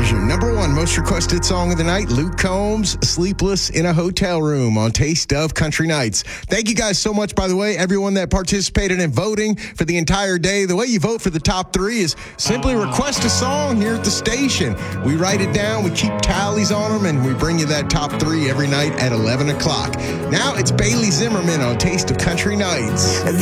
Television. Number 1 most requested song of the night, Luke Combs, Sleepless in a Hotel Room on Taste of Country Nights. Thank you guys so much, by the way, everyone that participated in voting for the entire day. The way you vote for the top 3 is simply request a song here at the station. We write it down, we keep tallies on them, and we bring you that top 3 every night at 11 o'clock. Now it's Bailey Zimmerman on Taste of Country Nights.